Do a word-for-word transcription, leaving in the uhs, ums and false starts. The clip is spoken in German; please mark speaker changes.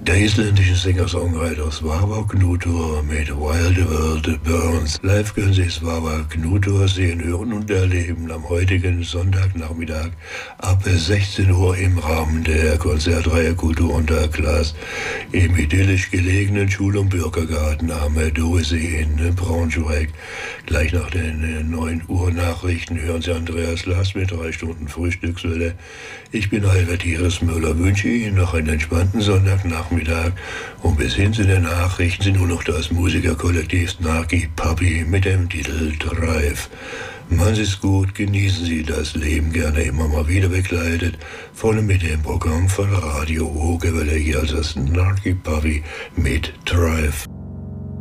Speaker 1: Der isländische Singer-Songwriter Svavar Knútur mit While the World Burns. Live können Sie Svavar Knútur sehen, hören und erleben am heutigen Sonntagnachmittag ab sechzehn Uhr im Rahmen der Konzertreihe Kultur unter Glas im idyllisch gelegenen Schul- und Bürgergarten am Dovesee in Braunschweig. Gleich nach den neun Uhr Nachrichten hören Sie Andreas Last mit drei Stunden Frühstückswelle. Ich bin Albert Iris Müller, wünsche Ihnen noch einen entspannten Sonntagnachmittag. Und bis hin zu den Nachrichten sind nur noch das Musikerkollektiv Snarky Puppy mit dem Titel Drive. Machen Sie es gut, genießen Sie das Leben gerne immer mal wieder begleitet, vorne mit dem Programm von Radio Hogewelle, hier als das Snarky Puppy mit Drive.